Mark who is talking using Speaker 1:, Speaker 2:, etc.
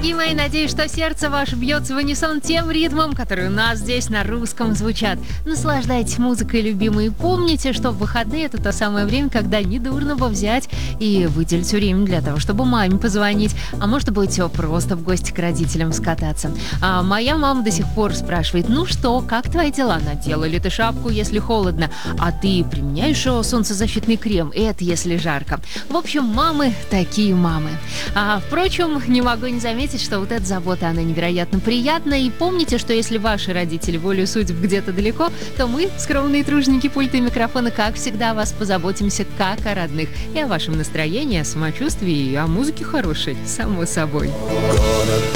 Speaker 1: дорогие мои, надеюсь, что сердце ваше бьется в унисон тем ритмом, который у нас здесь на русском звучат. Наслаждайтесь музыкой, любимые. Помните, что в выходные это то самое время, когда недурно бы взять и выделить время для того, чтобы маме позвонить. А может быть, просто в гости к родителям скататься. А моя мама до сих пор спрашивает: ну что, как твои дела? Надела ли ты шапку, если холодно? А ты применяешь солнцезащитный крем? Это если жарко. В общем, мамы такие мамы. Впрочем, не могу не заметить, что вот эта забота, она невероятно приятна. И помните, что если ваши родители волею судеб где-то далеко, то мы, скромные труженики пульта и микрофона, как всегда, о вас позаботимся как о родных. И о вашем настроении, о самочувствии, и о музыке хорошей, само собой.
Speaker 2: Город